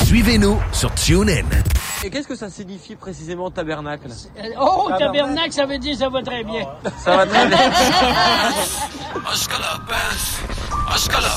Suivez-nous sur TuneIn. Et qu'est-ce que ça signifie précisément tabernacle? Oh, tabernacle, ça veut dire ça va très bien. Ça va très bien. Oscar Benz, Oscar